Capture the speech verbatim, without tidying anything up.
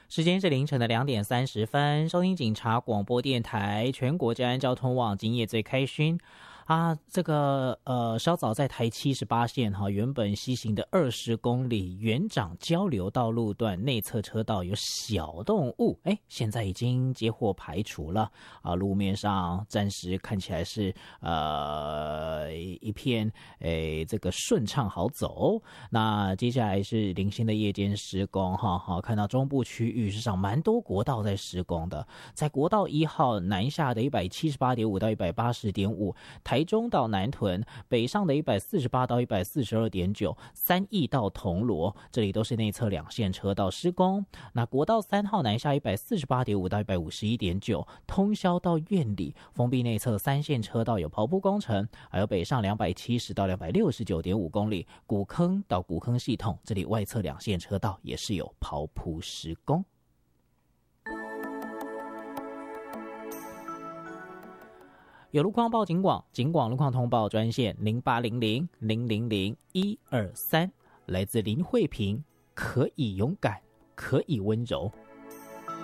时间是凌晨的两点三十分，收听警察广播电台全国治安交通网，今夜最开心啊！这个呃，稍早在台七十八线哈，原本西行的二十公里园长交流道路段内侧车道有小动物，哎，现在已经接获排除了啊，路面上暂时看起来是呃一片诶这个顺畅好走。那接下来是零星的夜间施工哈，好看到中部区域。事实上蛮多国道在施工的，在国道一号南下的 一百七十八点五 到 一百八十点五， 台中到南屯，北上的一百四十八到 一百四十二点九， 三义到铜锣，这里都是内侧两线车道施工。那国道三号南下 一百四十八点五 到 一百五十一点九， 通霄到苑里封闭内侧三线车道有刨铺工程，还有北上两百七十到两百六十九点五公里，古坑到古坑系统，这里外侧两线车道也是有刨铺施工。有路况报警广，警广路况通报专线零八零零零零零一二三，来自林慧萍，可以勇敢，可以温柔。